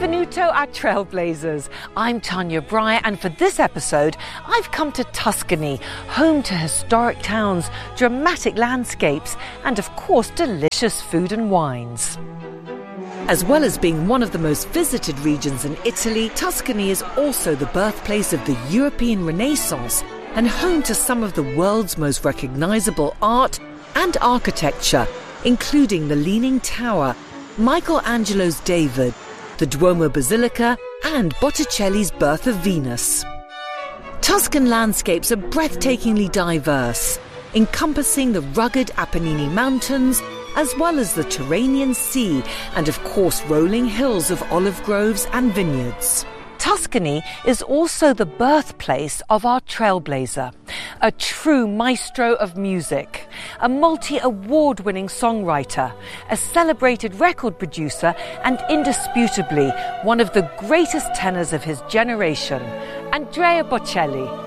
Benvenuto a Trailblazers. I'm Tanya Breyer, and for this episode, I've come to Tuscany, home to historic towns, dramatic landscapes, and of course, delicious food and wines. As well as being one of the most visited regions in Italy, Tuscany is also the birthplace of the European Renaissance and home to some of the world's most recognizable art and architecture, including the Leaning Tower, Michelangelo's David, the Duomo Basilica, and Botticelli's Birth of Venus. Tuscan landscapes are breathtakingly diverse, encompassing the rugged Apennine Mountains, as well as the Tyrrhenian Sea, and of course rolling hills of olive groves and vineyards. Tuscany is also the birthplace of our trailblazer, a true maestro of music, a multi-award-winning songwriter, a celebrated record producer, and indisputably one of the greatest tenors of his generation, Andrea Bocelli.